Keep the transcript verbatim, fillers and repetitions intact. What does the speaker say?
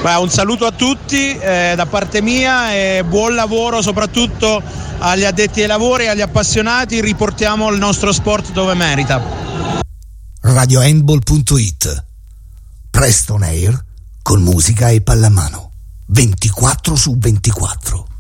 Beh, un saluto a tutti eh, da parte mia e buon lavoro soprattutto agli addetti ai lavori e agli appassionati. Riportiamo il nostro sport dove merita. radio handball punto it, Preston Air con musica e pallamano ventiquattro su ventiquattro.